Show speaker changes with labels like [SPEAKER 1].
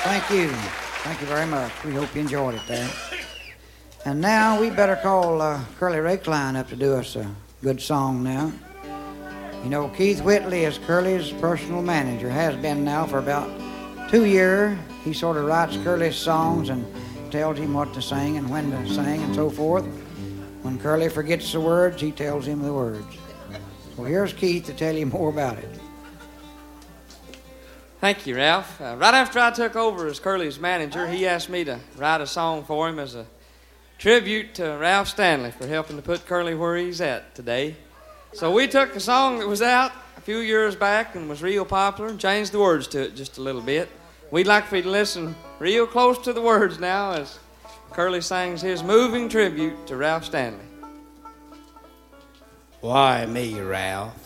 [SPEAKER 1] Thank you. Thank you very much. We hope you enjoyed it there. And now we better call Curly Ray Klein up to do us a good song now. You know, Keith Whitley is Curly's personal manager, has been now for about 2 years. He sort of writes Curly's songs and tells him what to sing and when to sing and so forth. When Curly forgets the words, he tells him the words. So here's Keith to tell you more about it.
[SPEAKER 2] Thank you, Ralph. Right after I took over as Curly's manager, he asked me to write a song for him as a tribute to Ralph Stanley for helping to put Curly where he's at today. So we took a song that was out a few years back and was real popular and changed the words to it just a little bit. We'd like for you to listen real close to the words now as Curly sings his moving tribute to Ralph Stanley.
[SPEAKER 3] Why me, Ralph?